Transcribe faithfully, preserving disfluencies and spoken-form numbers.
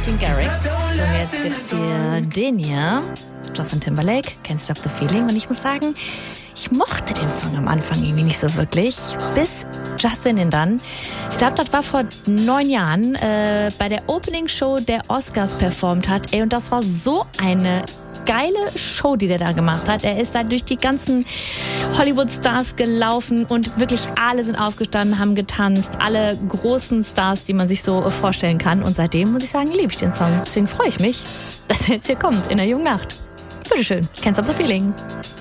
Martin Garrix. Und jetzt gibt's hier den hier, Justin Timberlake, Can't Stop the Feeling. Und ich muss sagen, ich mochte den Song am Anfang irgendwie nicht so wirklich, bis Justin ihn dann, ich glaube, das war vor neun Jahren, äh, bei der Opening-Show der Oscars performt hat. Ey, und das war so eine geile Show, die der da gemacht hat. Er ist da durch die ganzen Hollywood-Stars gelaufen und wirklich alle sind aufgestanden, haben getanzt. Alle großen Stars, die man sich so vorstellen kann. Und seitdem, muss ich sagen, liebe ich den Song. Deswegen freue ich mich, dass er jetzt hier kommt, in der jungen Nacht. Bitteschön, Can't Stop the Feeling.